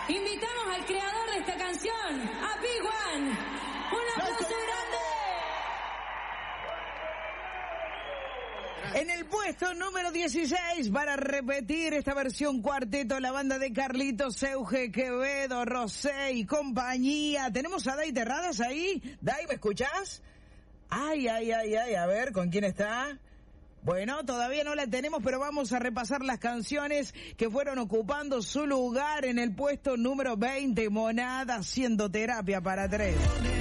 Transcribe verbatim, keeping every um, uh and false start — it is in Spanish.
Invitamos al creador de esta canción, a Big One. Un aplauso grande. En el puesto número dieciséis, para repetir esta versión cuarteto, la banda de Carlitos, Euge, Quevedo, Rosé y compañía. ¿Tenemos a Dai Terradas ahí? Dai, ¿me escuchás? Ay, ay, ay, ay, a ver, ¿con quién está? Bueno, todavía no la tenemos, pero vamos a repasar las canciones que fueron ocupando su lugar en el puesto número veinte, Monada, haciendo terapia para tres.